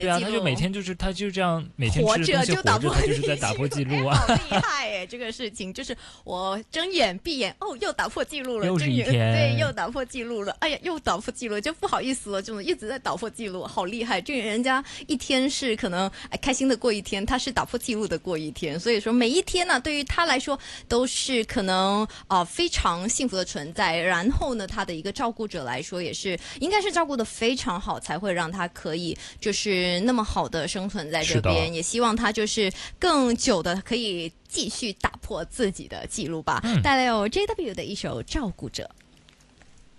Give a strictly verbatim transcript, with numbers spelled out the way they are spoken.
对啊，他就每天就是他就这样每天活着吃东西就打破活着，他就是在打破记录啊。 哎好厉害哎！这个事情就是我睁眼闭眼，哦，又打破记录了， 又是睁眼一天对，又打破记录了。哎呀，又打破记录，就不好意思了，这种一直在打破记录，好厉害！这人家一天是可能哎开心的过一天，他是打破记录的过一天，所以说每一天呢、对于他来说都是可能啊、呃非常幸福的存在。然后呢，他的一个照顾者来说，也是应该是照顾的非常好，才会让他可以就是那么好的生存在这是边。 的也希望他就是更久的可以继续打破自己的记录吧。 嗯带来有 J W 的一首《照顾者》。